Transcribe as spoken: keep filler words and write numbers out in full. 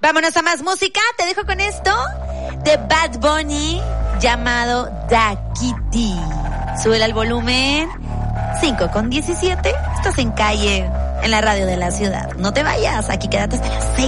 Vámonos a más música. Te dejo con esto de Bad Bunny llamado Da Kitty. Sube al volumen. cinco con diecisiete. Estás en Calle, en la radio de la ciudad. No te vayas, aquí quédate hasta las seis.